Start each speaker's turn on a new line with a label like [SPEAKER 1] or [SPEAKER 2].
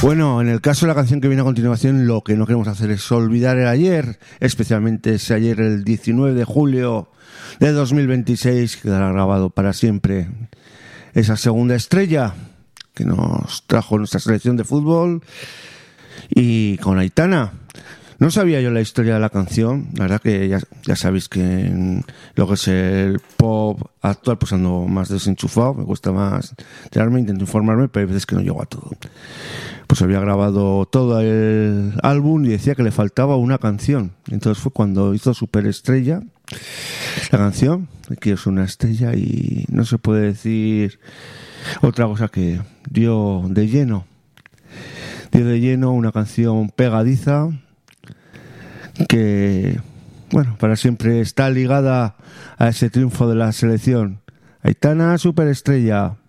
[SPEAKER 1] Bueno, en el caso de la canción que viene a continuación, lo que no queremos hacer es olvidar el ayer, especialmente ese ayer, el 19 de julio de 2026, que quedará grabado para siempre. Esa segunda estrella que nos trajo nuestra selección de fútbol y con Aitana. No sabía yo la historia de la canción, la verdad que ya sabéis que en lo que es el pop actual pues ando más desenchufado, me cuesta más enterarme, intento informarme, pero hay veces que no llego a todo. Pues había grabado todo el álbum y decía que le faltaba una canción. Entonces fue cuando hizo Superestrella, la canción, que es una estrella y no se puede decir otra cosa que dio de lleno una canción pegadiza que, bueno, para siempre está ligada a ese triunfo de la selección. Aitana, Superestrella.